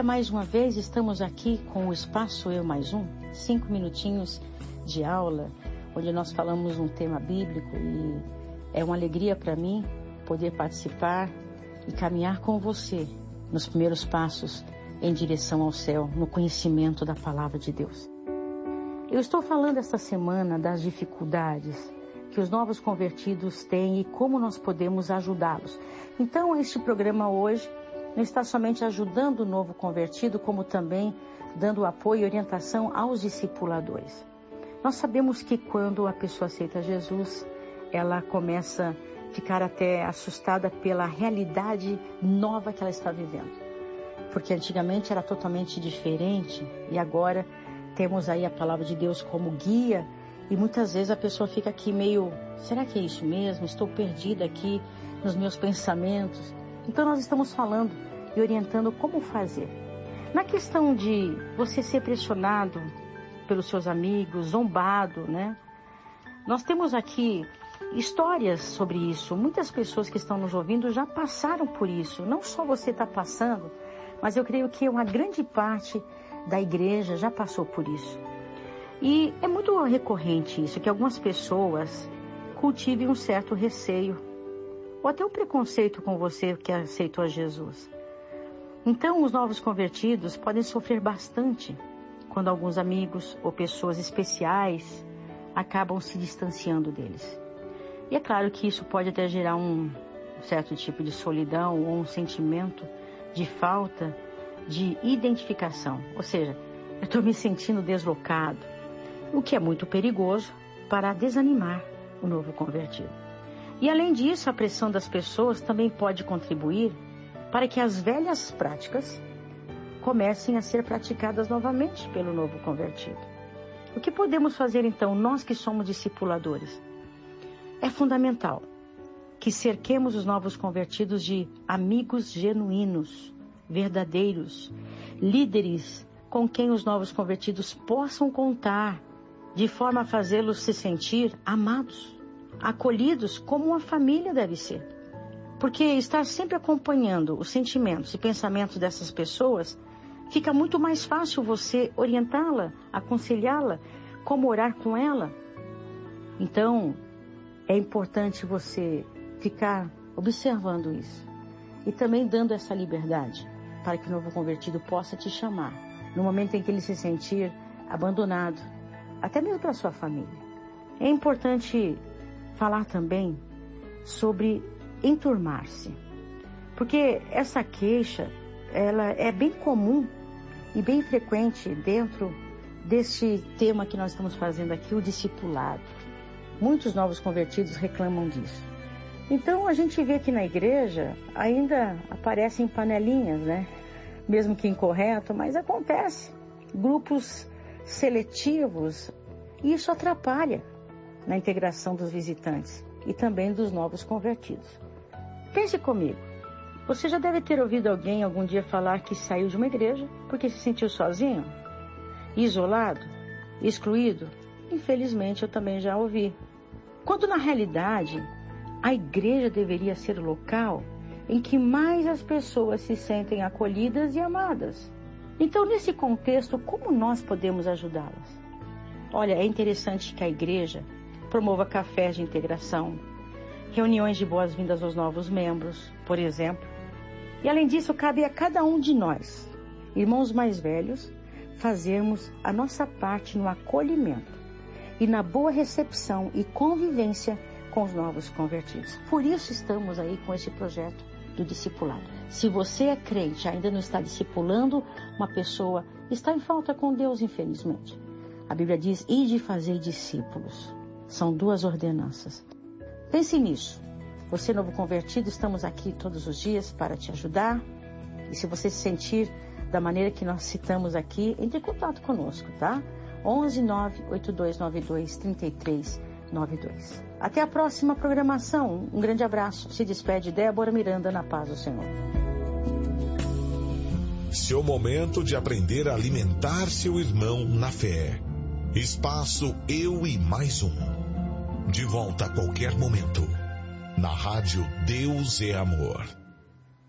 Olha, mais uma vez estamos aqui com o Espaço Eu Mais Um, 5 minutinhos de aula, onde nós falamos um tema bíblico, e é uma alegria para mim poder participar e caminhar com você nos primeiros passos em direção ao céu, no conhecimento da palavra de Deus. Eu estou falando esta semana das dificuldades que os novos convertidos têm e como nós podemos ajudá-los. Então, este programa hoje não está somente ajudando o novo convertido, como também dando apoio e orientação aos discipuladores. Nós sabemos que quando a pessoa aceita Jesus, ela começa a ficar até assustada pela realidade nova que ela está vivendo. Porque antigamente era totalmente diferente e agora temos aí a palavra de Deus como guia e muitas vezes a pessoa fica aqui meio, será que é isso mesmo? Estou perdida aqui nos meus pensamentos. Então nós estamos falando e orientando como fazer. Na questão de você ser pressionado pelos seus amigos, zombado, né? Nós temos aqui histórias sobre isso. Muitas pessoas que estão nos ouvindo já passaram por isso. Não só você está passando, mas eu creio que uma grande parte da igreja já passou por isso. E é muito recorrente isso, que algumas pessoas cultivem um certo receio, ou até um preconceito com você que aceitou a Jesus. Então, os novos convertidos podem sofrer bastante quando alguns amigos ou pessoas especiais acabam se distanciando deles. E é claro que isso pode até gerar um certo tipo de solidão ou um sentimento de falta de identificação. Ou seja, eu estou me sentindo deslocado, o que é muito perigoso para desanimar o novo convertido. E além disso, a pressão das pessoas também pode contribuir para que as velhas práticas comecem a ser praticadas novamente pelo novo convertido. O que podemos fazer então, nós que somos discipuladores? É fundamental que cerquemos os novos convertidos de amigos genuínos, verdadeiros, líderes com quem os novos convertidos possam contar, de forma a fazê-los se sentir amados, acolhidos como uma família deve ser. Porque estar sempre acompanhando os sentimentos e pensamentos dessas pessoas, fica muito mais fácil você orientá-la, aconselhá-la, como orar com ela. Então, é importante você ficar observando isso e também dando essa liberdade para que o novo convertido possa te chamar no momento em que ele se sentir abandonado, até mesmo para a sua família. É importante falar também sobre enturmar-se, porque essa queixa, ela é bem comum e bem frequente dentro deste tema que nós estamos fazendo aqui, o discipulado. Muitos novos convertidos reclamam disso. Então a gente vê que na igreja ainda aparecem panelinhas, né? Mesmo que incorreto, mas acontece. Grupos seletivos, e isso atrapalha na integração dos visitantes e também dos novos convertidos. Pense comigo, você já deve ter ouvido alguém algum dia falar que saiu de uma igreja porque se sentiu sozinho, isolado, excluído? Infelizmente eu também já ouvi. Quando na realidade a igreja deveria ser o local em que mais as pessoas se sentem acolhidas e amadas. Então, nesse contexto, como nós podemos ajudá-las? Olha, é interessante que a igreja promova cafés de integração, reuniões de boas-vindas aos novos membros, por exemplo. E além disso, cabe a cada um de nós, irmãos mais velhos, fazermos a nossa parte no acolhimento e na boa recepção e convivência com os novos convertidos. Por isso estamos aí com esse projeto do discipulado. Se você é crente, ainda não está discipulando uma pessoa, está em falta com Deus, infelizmente. A Bíblia diz, ide fazer discípulos. São 2 ordenanças. Pense nisso. Você, novo convertido, estamos aqui todos os dias para te ajudar. E se você se sentir da maneira que nós citamos aqui, entre em contato conosco, tá? 11 98292 3392. Até a próxima programação. Um grande abraço. Se despede Débora Miranda, na paz do Senhor. Seu momento de aprender a alimentar seu irmão na fé. Espaço Eu e Mais Um. De volta a qualquer momento. Na rádio Deus é Amor.